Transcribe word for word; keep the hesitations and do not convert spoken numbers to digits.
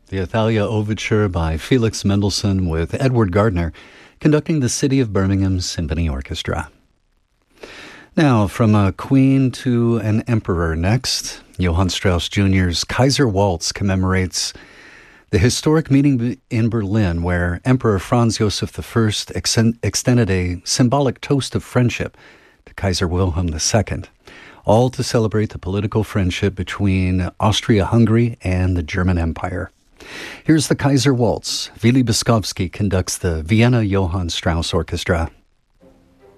The Athalia Overture by Felix Mendelssohn with Edward Gardner conducting the City of Birmingham Symphony Orchestra. Now, from a queen to an emperor next, Johann Strauss Junior's Kaiser Waltz commemorates the historic meeting in Berlin where Emperor Franz Joseph the First extended a symbolic toast of friendship to Kaiser Wilhelm the Second, all to celebrate the political friendship between Austria-Hungary and the German Empire. Here's the Kaiser Waltz. Willi Beskowski conducts the Vienna Johann Strauss Orchestra.